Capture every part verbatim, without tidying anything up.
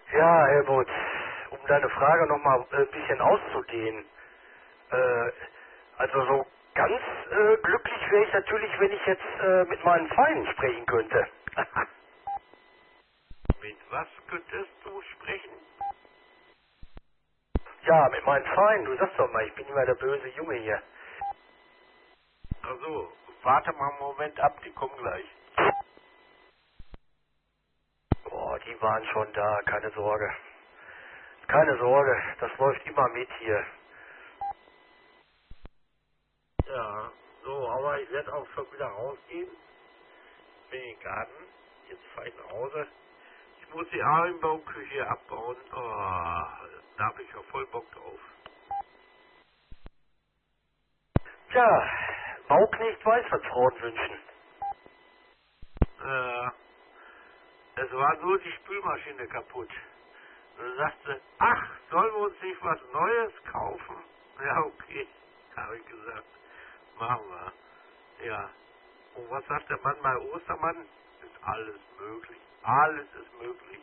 Ja, Helmut, um deine Frage nochmal ein bisschen auszudehnen. Äh, also so ganz äh, glücklich wäre ich natürlich, wenn ich jetzt äh, mit meinen Feinden sprechen könnte. Mit was könntest du sprechen? Ja, mit meinen Feinden, du sagst doch mal, ich bin immer der böse Junge hier. Also, warte mal einen Moment ab, die kommen gleich. Boah, die waren schon da, keine Sorge. Keine Sorge, das läuft immer mit hier. Ja, so, aber ich werde auch schon wieder rausgehen. Bin im Garten. Jetzt fahre ich nach Hause. Ich muss die Ahrenbauküche abbauen. Oh, da habe ich ja voll Bock drauf. Tja, Bauknecht weiß, was Frauen wünschen. Äh, es war nur die Spülmaschine kaputt. Und dann sagte sie, ach, sollen wir uns nicht was Neues kaufen? Ja, okay, habe ich gesagt. Machen wir. Ja. Und was sagt der Mann bei Ostermann? Ist alles möglich. Alles ist möglich.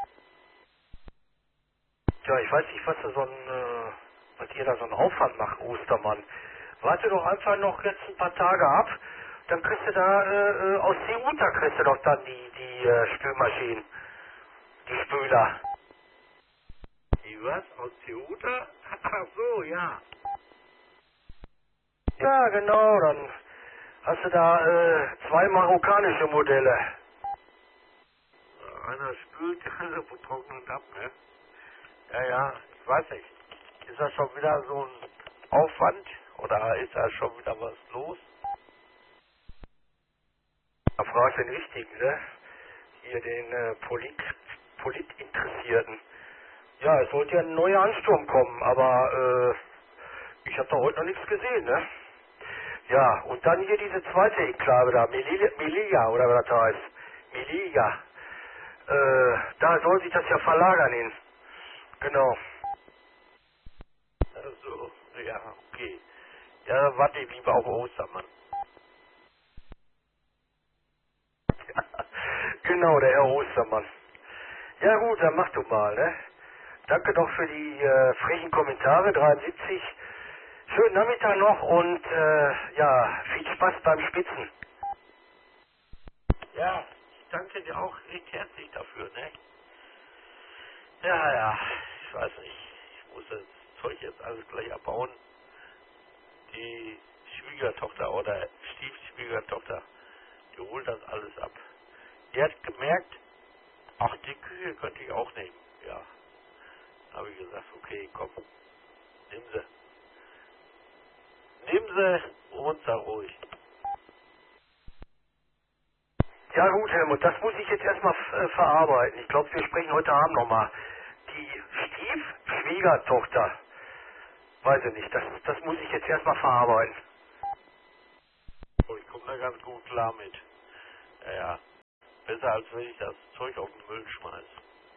Tja, ich weiß nicht, was da so ein, äh, was ihr da so einen Aufwand macht, Ostermann. Warte doch einfach noch jetzt ein paar Tage ab, dann kriegst du da äh, äh, aus Ceuta kriegst du doch dann die, die äh, Spülmaschinen, die Spüler. Die was? Aus Ceuta? Ach so, ja. Ja, genau, dann hast du da äh, zwei marokkanische Modelle. Einer spült, der andere trocknet ab, ne? Ja, ja, ich weiß nicht. Ist das schon wieder so ein Aufwand? Oder ist da schon wieder was los? Da fragst du den Richtigen, ne? Hier den äh, Polit, Politinteressierten. Ja, es sollte ja ein neuer Ansturm kommen, aber äh, ich habe da heute noch nichts gesehen, ne? Ja, und dann hier diese zweite Enklave da, Melilla, Melilla oder was das heißt. Melilla. Äh, da soll sich das ja verlagern hin. Genau. Also, ja, okay. Ja, dann warte ich lieber auf Ostermann. Genau, der Herr Ostermann. Ja gut, dann mach du mal, ne? Danke doch für die äh, frechen Kommentare, dreiundsiebzig. Schönen Nachmittag noch und äh, ja, viel Spaß beim Spitzen. Ja, ich danke dir auch recht herzlich dafür, ne? Ja, ja, ich weiß nicht. Ich muss das Zeug jetzt alles gleich abbauen. Die Schwiegertochter oder Stiefschwiegertochter, die holt das alles ab. Die hat gemerkt, ach, die Küche könnte ich auch nehmen. Ja, habe ich gesagt, okay, komm, nimm sie. Nimm sie und sei ruhig. Ja gut, Helmut, das muss ich jetzt erstmal äh, verarbeiten. Ich glaube, wir sprechen heute Abend nochmal. Die Stiefschwiegertochter, weiß ich nicht, das, das muss ich jetzt erstmal verarbeiten. Oh, ich komme da ganz gut klar mit. Ja, ja, besser als wenn ich das Zeug auf den Müll schmeiß.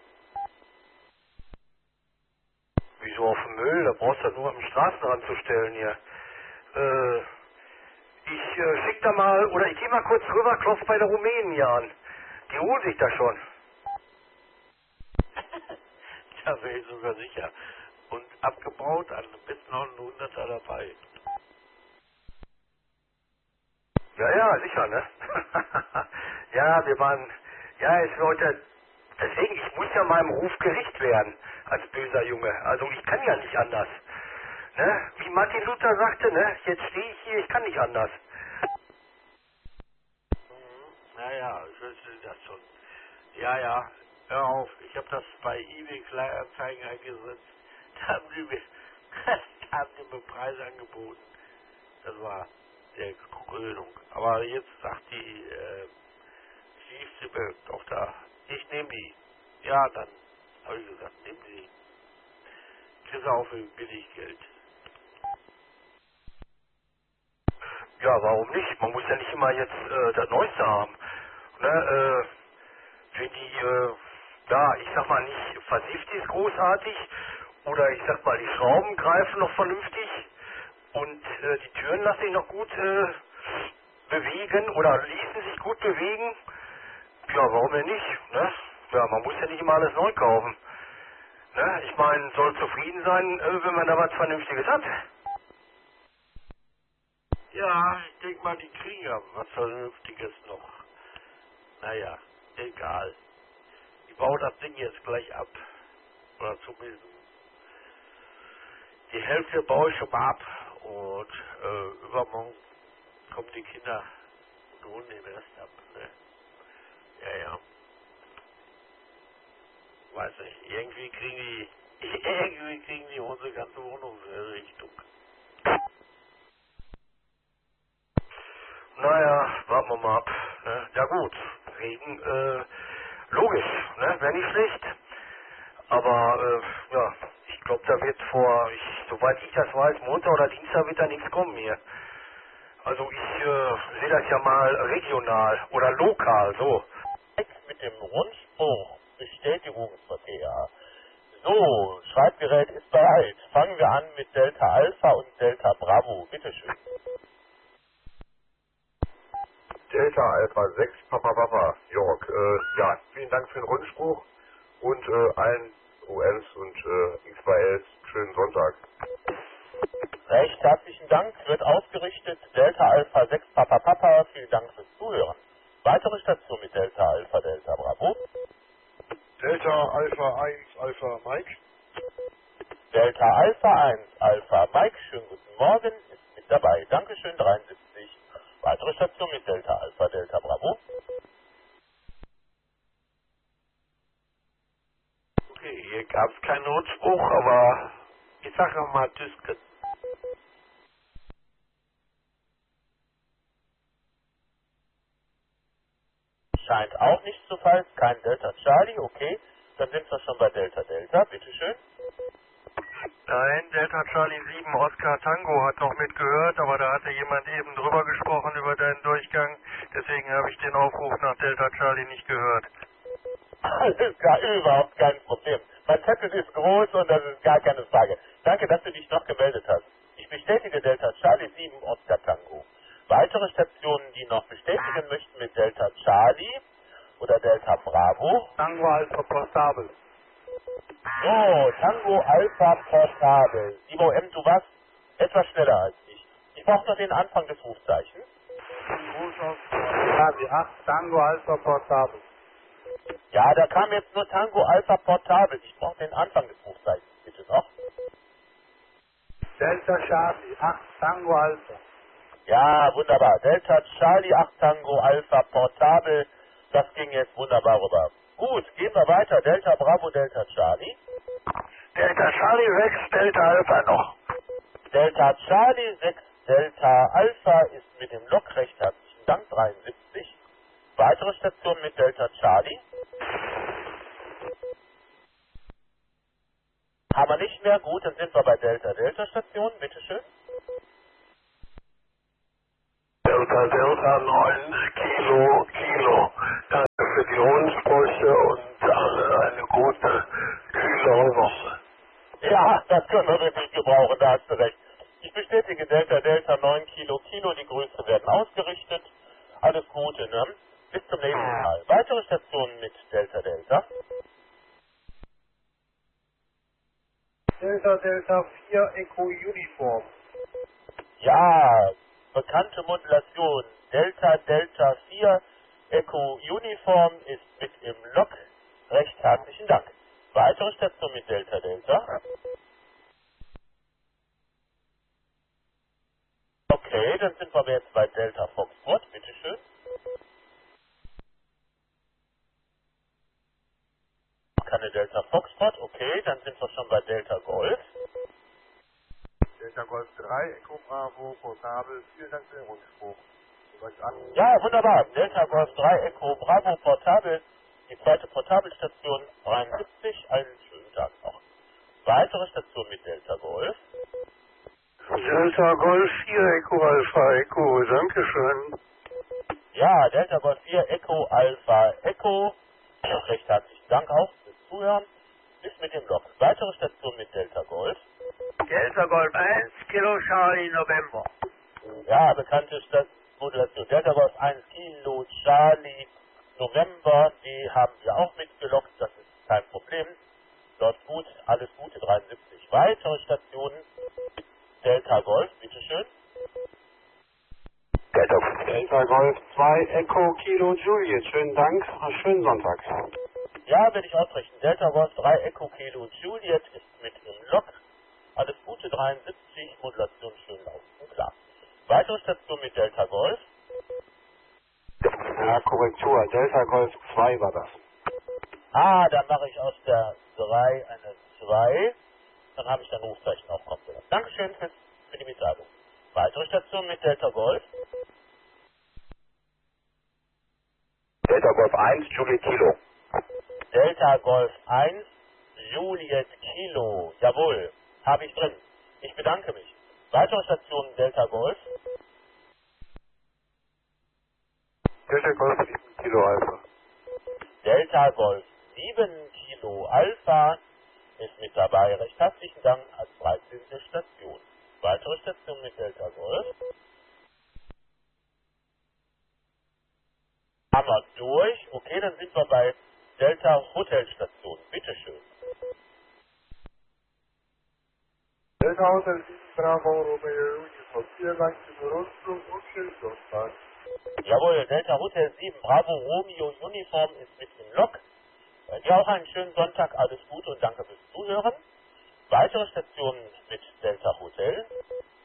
Wieso auf den Müll? Da brauchst du das nur am Straßenrand zu stellen hier. Äh, ich äh, schick da mal, oder ich gehe mal kurz rüber, klopf bei der Rumänen hier an. Die holen sich da schon. Da wäre ich sogar sicher. Und abgebaut, an bis noch ein Hunderter dabei. Ja, ja, sicher, ne? Ja, wir waren, ja, es heute, deswegen, ich muss ja meinem Ruf gerecht werden, als böser Junge. Also ich kann ja nicht anders. Ne? Wie Martin Luther sagte, ne? Jetzt stehe ich hier, ich kann nicht anders. Mhm. Naja, ich wüsste das schon. Ja, ja, hör auf. Ich habe das bei eBay Kleinanzeigen eingesetzt. Da haben die mir, da haben die mir Preise angeboten. Das war der Krönung. Aber jetzt sagt die äh, Stieftochter, ich nehme die. Ja, dann habe ich gesagt, nimm sie. Kriegst du auch für billig Geld. Ja, warum nicht? Man muss ja nicht immer jetzt äh, das Neueste haben. Ne? Äh, wenn die, äh, ja, ich sag mal nicht versifft ist großartig, oder ich sag mal, die Schrauben greifen noch vernünftig und äh, die Türen lassen sich noch gut äh, bewegen oder ließen sich gut bewegen. Ja, warum denn nicht? Ne? Ja, man muss ja nicht immer alles neu kaufen. Ne? Ich meine, soll zufrieden sein, äh, wenn man da was Vernünftiges hat. Ja, ich denke mal, die kriegen ja was Vernünftiges noch. Naja, egal. Ich baue das Ding jetzt gleich ab. Oder zumindest die Hälfte baue ich schon mal ab. Und äh, übermorgen kommen die Kinder und holen den Rest ab. Ne? Ja, ja. Weiß nicht. Irgendwie kriegen die irgendwie kriegen die unsere ganze Wohnungsrichtung. Naja, warten wir mal ab. Ne? Ja gut, Regen, äh, logisch, ne? Wäre nicht schlecht. Aber, äh, ja, ich glaube, da wird vor, ich, soweit ich das weiß, Montag oder Dienstag wird da nichts kommen hier. Also ich äh, sehe das ja mal regional oder lokal, so. Mit dem Rundspruch Bestätigungsverkehr. So, Schreibgerät ist bereit. Fangen wir an mit Delta Alpha und Delta Bravo. Bitteschön. Delta Alpha sechs, Papa Papa, Jörg. Äh, ja, vielen Dank für den Rundspruch und äh, allen O Ms und äh, X zwei Ls schönen Sonntag. Recht herzlichen Dank, wird ausgerichtet. Delta Alpha sechs Papa Papa, vielen Dank fürs Zuhören. Weitere Station mit Delta Alpha Delta Bravo. Delta Alpha eins, Alpha Mike. Delta Alpha eins Alpha Mike, schönen guten Morgen, ist mit dabei. Dankeschön, dreiundsiebzig. Weitere Station mit Delta Alpha Delta Bravo. Okay, hier gab es keinen Notspruch, aber ich sage nochmal Tüsken. Scheint auch nicht zu fallen, kein Delta Charlie, okay. Dann sind wir schon bei Delta Delta, bitteschön. Nein, Delta Charlie sieben Oscar Tango hat noch mitgehört, aber da hatte jemand eben drüber gesprochen über deinen Durchgang. Deswegen habe ich den Aufruf nach Delta Charlie nicht gehört. Alles klar, überhaupt kein Problem. Mein Zettel ist groß und das ist gar keine Frage. Danke, dass du dich noch gemeldet hast. Ich bestätige Delta Charlie sieben Oscar Tango. Weitere Stationen, die noch bestätigen möchten mit Delta Charlie oder Delta Bravo. Tango Alpha Portable. So, Tango Alpha Portable. Ivo M, du warst etwas schneller als ich. Ich brauche noch den Anfang des Rufzeichens. acht Tango Alpha Portable. Ja, da kam jetzt nur Tango Alpha Portable. Ich brauche den Anfang des Rufzeichens, bitte noch. Delta Charlie acht Tango Alpha. Ja, wunderbar. Delta Charlie acht Tango Alpha Portable. Das ging jetzt wunderbar rüber. Gut, gehen wir weiter. Delta Bravo, Delta Charlie. Delta Charlie sechs, Delta Alpha noch. Delta Charlie sechs, Delta Alpha ist mit dem Lok recht herzlichen Dank, dreiundsiebzig. Weitere Station mit Delta Charlie. Haben wir nicht mehr. Gut, dann sind wir bei Delta Delta Station. Bitteschön. Delta Delta neun Kilo Kilo. Danke für die Rundsprüche und alle eine gute, kühle Woche. Ja, das können wir wirklich gebrauchen, da hast du recht. Ich bestätige Delta Delta neun Kilo Kilo, die Grüße werden ausgerichtet. Alles Gute, ne? Bis zum nächsten Mal. Weitere Stationen mit Delta Delta. Delta Delta vier Echo Uniform. Ja, bekannte Modulation. Delta Delta vier Echo Uniform ist mit im Lok. Recht herzlichen Dank. Weitere Station mit Delta Delta. Okay, dann sind wir jetzt bei Delta Foxtrot. Bitteschön. Keine Delta Foxtrot. Okay, dann sind wir schon bei Delta Golf. Delta Golf drei, Echo Bravo, Portable, vielen Dank für den Rundspruch. Ja, wunderbar. Delta Golf drei Echo Bravo Portable. Die zweite Portabelstation dreiundsiebzig. Einen schönen Tag noch. Weitere Station mit Delta Golf. Delta Golf vier, Echo Alpha, Echo, Dankeschön. Ja, Delta Golf vier Echo Alpha Echo. Recht herzlichen Dank auch fürs Zuhören. Bis mit dem Lok. Weitere Station mit Delta Golf. Delta Golf eins, Kilo Charlie November. Ja, bekannte Stadt Modulation. Delta Golf eins Kilo Charlie November. Die haben wir auch mitgelockt. Das ist kein Problem. Läuft gut. alles Gute, dreiundsiebzig. Weitere Stationen, Delta Golf, bitteschön. Delta, Delta Golf zwei, Echo Kilo Juliet. Schönen Dank, schönen Sonntag. Ja, werde ich ausrichten. Delta Golf drei, Echo Kilo Juliet ist mit im Lok. Alles Gute, dreiundsiebzig, Modulation schön laufen, klar. Weitere Station mit Delta Golf. Ja, Korrektur, Delta Golf zwei war das. Ah, dann mache ich aus der drei eine zwei. Dann habe ich dann Rufzeichen auch kommen gelassen. Dankeschön für, für die Mitteilung. Weitere Station mit Delta Golf. Delta Golf eins, Juliet Kilo. Delta Golf eins, Juliet Kilo. Jawohl, habe ich drin. Ich bedanke mich. Weitere Station Delta Golf. Delta Golf sieben Kilo Alpha. Delta Golf sieben Kilo Alpha ist mit dabei. Recht herzlichen Dank als dreizehnte Station. Weitere Station mit Delta Golf. Haben wir durch. Okay, dann sind wir bei Delta Hotelstation. Bitteschön. Delta Hotel sieben Bravo Romeo Uniform. Vielen Dank für den Rundflug und schönen Sonntag. Jawohl, Delta Hotel sieben Bravo Romeo Uniform ist mit im Lok. Dir auch einen schönen Sonntag, alles Gute und danke fürs Zuhören. Weitere Stationen mit Delta Hotel.